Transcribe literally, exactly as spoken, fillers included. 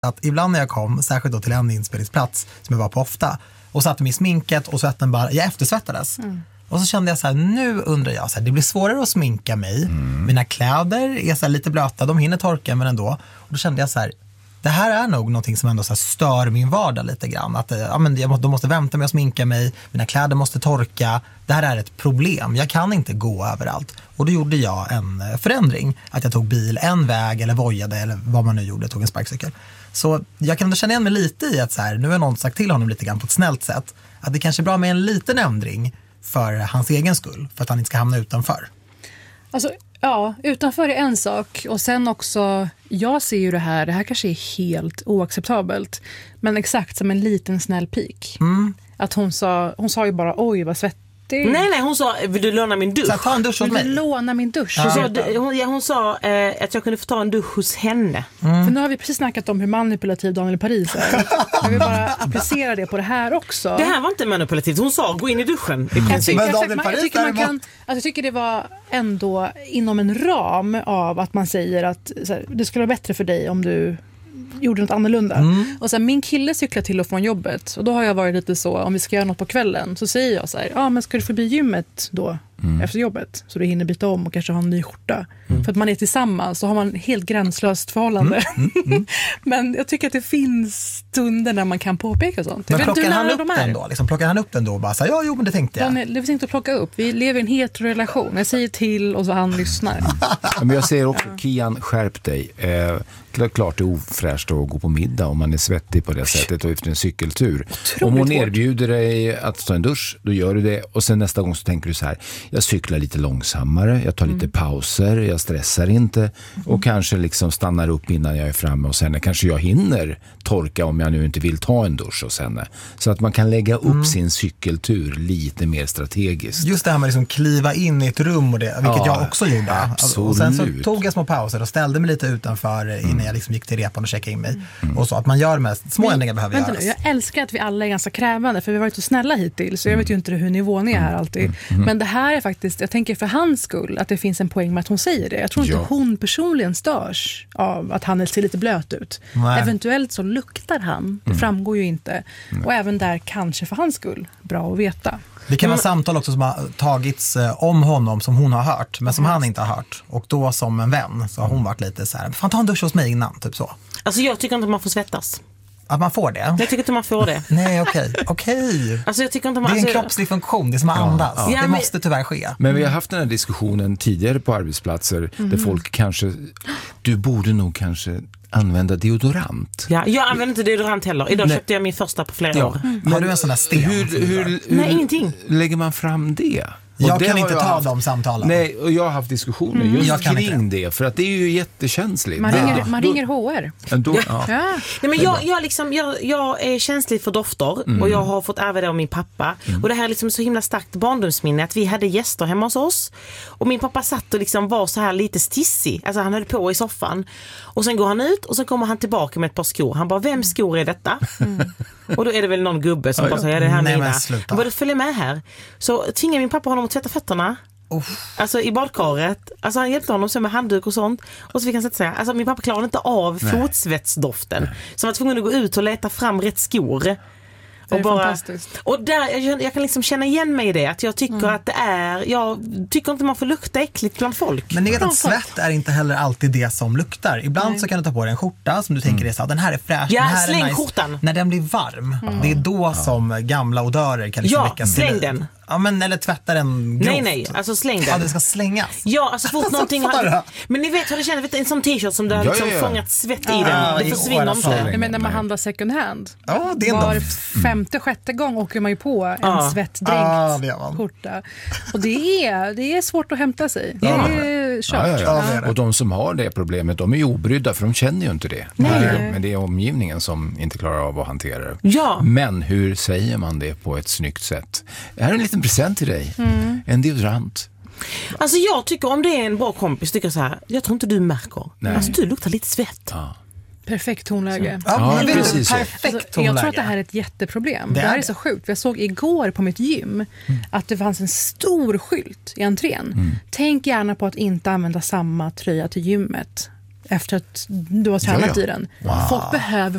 Att ibland när jag kom, särskilt då till en inspelningsplats som jag var på ofta, och satte mig i sminket och svetten bara, jag eftersvettades. Mm. Och så kände jag så här, nu undrar jag, så här, det blir svårare att sminka mig. Mm. Mina kläder är så här lite blöta, de hinner torka men ändå. Och då kände jag så här, det här är nog någonting som ändå så här stör min vardag lite grann. Att ja, men jag måste, de måste vänta med att sminka mig, mina kläder måste torka. Det här är ett problem, jag kan inte gå överallt. Och då gjorde jag en förändring, att jag tog bil en väg eller vojade eller vad man nu gjorde, tog en sparkcykel. Så jag kan ändå känna igen mig lite i att så här, nu har någon sagt till honom lite grann på ett snällt sätt, att det kanske är bra med en liten ändring för hans egen skull, för att han inte ska hamna utanför. Alltså, ja, utanför är en sak. Och sen också, jag ser ju det här, det här kanske är helt oacceptabelt. Men exakt som en liten snäll pik. Mm. Att hon sa, hon sa ju bara, oj vad svettig. Nej, nej, hon sa, vill du låna min dusch? Så ta en dusch hos mig. Vill du låna min dusch? Hon sa, hon, ja, hon sa eh, att jag kunde få ta en dusch hos henne. Mm. För nu har vi precis snackat om hur manipulativ Daniel Paris är. Jag vill bara applicera det på det här också. Det här var inte manipulativt. Hon sa, gå in i duschen. I princip. Jag, jag, jag, jag, tycker man kan, alltså jag tycker det var ändå inom en ram av att man säger att så här, det skulle vara bättre för dig om du gjorde något annorlunda. Mm. Och sen min kille cyklar till och från jobbet. Och då har jag varit lite så, om vi ska göra något på kvällen, så säger jag så här, ja ah, men ska du förbi gymmet då? Mm. Efter jobbet, så du hinner byta om och kanske ha en ny skjorta. Mm. För att man är tillsammans så har man helt gränslöst förhållande. Mm. Mm. Mm. Men jag tycker att det finns stunder när man kan påpeka sånt. Men plockar han upp de den då? Liksom, plockar han upp den då och bara så här, ja, jo, men det tänkte jag. Den, det finns inte att plocka upp. Vi lever i en heterorelation. Jag säger till och så han lyssnar. Men jag säger också, Kian, skärp dig. Eh, klart det är ofräscht att gå på middag om man är svettig på det sättet och efter en cykeltur. Otroligt om hon erbjuder dig att ta en dusch, då gör du det. Och sen nästa gång så tänker du så här, jag cyklar lite långsammare, jag tar lite mm. pauser, jag stressar inte mm. och kanske liksom stannar upp innan jag är framme och sen kanske jag hinner torka om jag nu inte vill ta en dusch och sen. Så att man kan lägga upp mm. sin cykeltur lite mer strategiskt. Just det här med liksom kliva in i ett rum och det, vilket ja, jag också gjorde. Absolut. Och sen så tog jag små pauser och ställde mig lite utanför mm. innan jag liksom gick till repan och checkade in mig. Mm. Och så att man gör med små Men, ändringar behöver göras. Nu, jag älskar att vi alla är ganska krävande, för vi har varit så snälla hittills så jag vet ju inte hur nivån är här alltid. Mm. Mm. Men det här är faktiskt, jag tänker för hans skull att det finns en poäng med att hon säger det. Jag tror inte ja. hon personligen störs av att han ser lite blöt ut. Nej. Eventuellt så luktar han. Det mm. framgår ju inte. Mm. Och även där kanske för hans skull bra att veta. Det kan vara men, samtal också som har tagits eh, om honom som hon har hört, men som mm. han inte har hört. Och då som en vän så har hon varit lite så här, fan ta en dusch hos mig innan, typ så. Alltså jag tycker inte att man får svettas. Att man får det? Jag tycker inte man får det. Nej, okej. Okej. Alltså jag tycker inte man, det är en alltså, kroppslig funktion, det är som att andas. Ja, ja. Det men, måste tyvärr ske. Men vi har haft den här diskussionen tidigare på arbetsplatser mm. där folk kanske, du borde nog kanske använda deodorant. Ja, jag använder inte deodorant heller. Idag Nej. köpte jag min första på flera ja. år. Mm. Har du en sån här sten? Hur, hur, hur, Nej, ingenting. Lägger man fram det? Och jag kan inte ta haft, de samtalen. Nej, och jag har haft diskussioner mm. just kring det. För att det är ju jättekänsligt. Man ringer, ja. man ringer H R. Då, ja. Ja. Nej, men jag, jag, liksom, jag, jag är känslig för dofter. Mm. Och jag har fått ärva det av min pappa. Mm. Och det här är liksom så himla starkt barndomsminne. Att vi hade gäster hemma hos oss. Och min pappa satt och liksom var så här lite stissig. Alltså han höll på i soffan. Och sen går han ut och så kommer han tillbaka med ett par skor. Han bara, vem skor är detta? Mm. Och då är det väl någon gubbe som ja, bara säger, ja, det här Nej, mina. Han bara, följ med här. Så tvingade min pappa honom att tvätta fötterna. Oh. Alltså i badkaret. Alltså han hjälpte honom så med handduk och sånt. Och så fick han sätta sig. Alltså min pappa klarade inte av Nej. fotsvetsdoften. Nej. Så han var tvungen att gå ut och leta fram rätt skor. Det är och bara, fantastiskt. Och där, jag, jag kan liksom känna igen mig i det. Att jag tycker mm. att det är... Jag tycker inte man får lukta äckligt bland folk. Men ni vet att svett är inte heller alltid det som luktar. Ibland Nej. så kan du ta på dig en skjorta som du tänker mm. är så, den här är fräsch. Ja, den här släng är nice. skjortan. När den blir varm, mm. det är då ja. som gamla odörer kan liksom ja, väckas. Släng den. Ja, men eller tvätta den grovt. Nej, nej, alltså släng den. Ja, det ska slängas. Ja, alltså fort alltså, någonting har... Men ni vet hur det känns, vet, en sån t-shirt som du har liksom ja, ja. fångat svett i ja, den. Det försvinner inte. Jag menar, när man handlar second hand. Ja, det är var femte, sjätte gång åker man ju på en ja. svettdränkt ja, skjorta. Och det är, det är svårt att hämta sig. Det ja. är kört. Ja, ja, ja. Och de som har det problemet, de är ju obrydda för de känner ju inte det. Nej. Men det är omgivningen som inte klarar av att hantera det. Ja. Men hur säger man det på ett snyggt sätt? Det här är en liten present till dig. Mm. En deodorant. Alltså jag tycker om det är en bra kompis tycker jag så här, jag tror inte du märker. Nej. Alltså du luktar lite svett. Ja. Perfekt tonläge. Ja, ja, precis så. Perfekt alltså, tonläge. Jag tror att det här är ett jätteproblem. Det, det här är, är så sjukt. Jag såg igår på mitt gym mm. att det fanns en stor skylt i entrén. Mm. Tänk gärna på att inte använda samma tröja till gymmet efter att du har tränat ja, ja. i den. Wow. Folk behöver